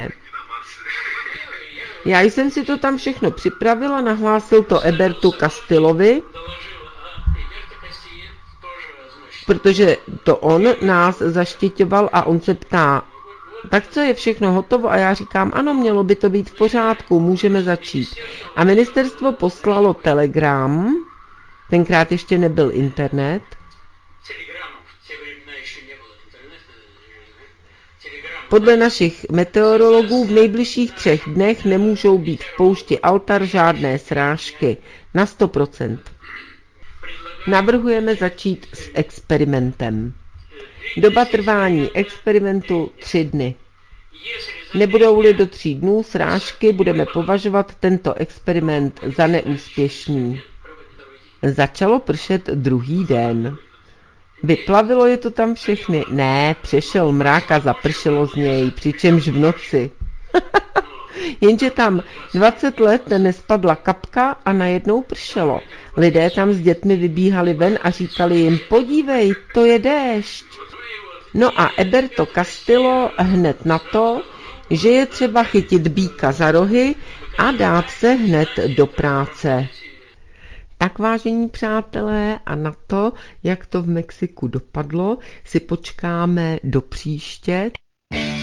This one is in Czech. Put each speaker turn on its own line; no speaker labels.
Já jsem si to tam všechno připravila, nahlásil to Ebertu Castillovi, protože to on nás zaštiťoval a on se ptá, tak co, je všechno hotovo? A já říkám, ano, mělo by to být v pořádku, můžeme začít. A ministerstvo poslalo telegram, tenkrát ještě nebyl internet, podle našich meteorologů v nejbližších 3 dnech nemůžou být v poušti Altar žádné srážky. Na 100%. Navrhujeme začít s experimentem. Doba trvání experimentu 3 dny. Nebudou-li do 3 dnů srážky, budeme považovat tento experiment za neúspěšný. Začalo pršet druhý den. Vyplavilo je to tam všechny? Ne, přešel mrak a zapršelo z něj, přičemž v noci. Jenže tam 20 let nespadla kapka a najednou pršelo. Lidé tam s dětmi vybíhali ven a říkali jim, podívej, to je déšť. No a Eberto Castillo hned na to, že je třeba chytit býka za rohy a dát se hned do práce. Tak, vážení přátelé, a na to, jak to v Mexiku dopadlo, si počkáme do příště.